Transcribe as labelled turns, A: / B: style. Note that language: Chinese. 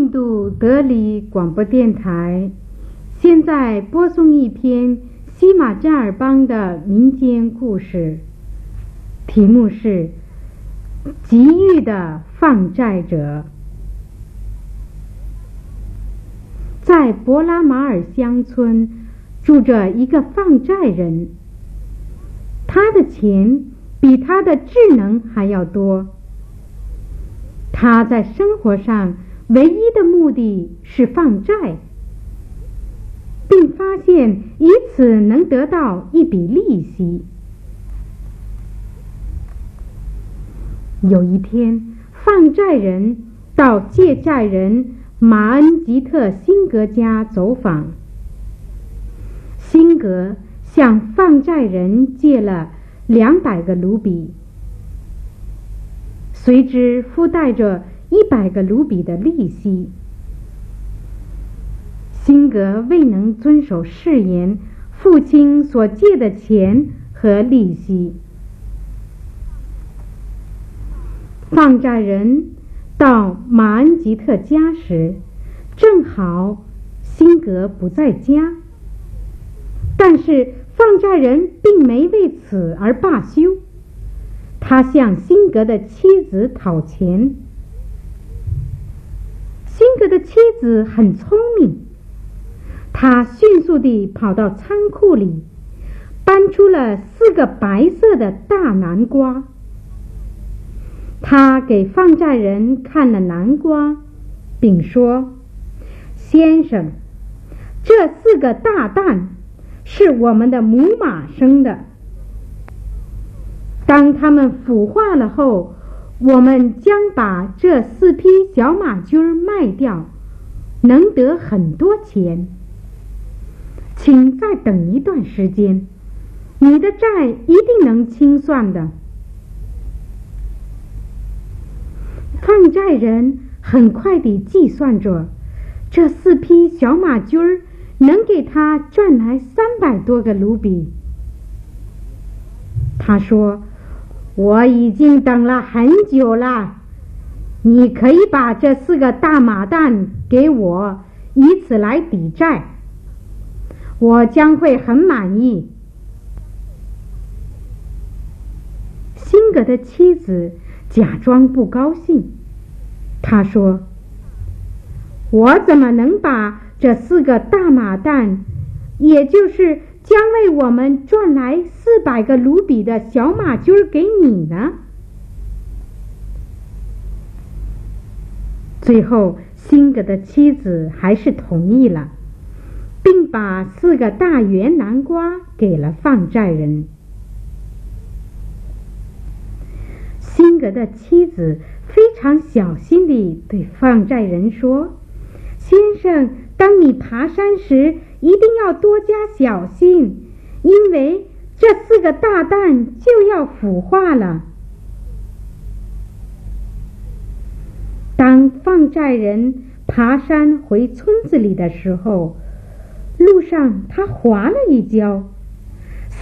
A: 印度德里广播电台现在播送一篇西马扎尔邦的民间故事，题目是《急遇的放债者》。在博拉马尔乡村住着一个放债人，他的钱比他的智能还要多。他在生活上唯一的目的是放债，并发现以此能得到一笔利息。有一天，放债人到借债人马恩吉特辛格家走访，辛格向放债人借了200个卢比，随之附带着100个卢比的利息。辛格未能遵守誓言，付清所借的钱和利息。放债人到马恩吉特家时，正好辛格不在家，但是放债人并没为此而罢休，他向辛格的妻子讨钱。辛格的妻子很聪明，他迅速地跑到仓库里，搬出了4个白色的大南瓜。他给放债人看了南瓜，并说：“先生，这4个大蛋是我们的母马生的。当它们孵化了后，我们将把这4匹小马驹卖掉，能得很多钱。请再等一段时间，你的债一定能清算的。”放债人很快地计算着，这4匹小马驹能给他赚来300多个卢比。他说：“我已经等了很久了，你可以把这4个大马蛋给我，以此来抵债，我将会很满意。”辛格的妻子假装不高兴，他说：“我怎么能把这4个大马蛋，也就是将为我们赚来400个卢比的小马驹给你呢？”最后，辛格的妻子还是同意了，并把4个大圆南瓜给了放债人。辛格的妻子非常小心地对放债人说：“先生，当你爬山时一定要多加小心，因为这4个大蛋就要孵化了。”当放债人爬山回村子里的时候，路上他滑了一跤，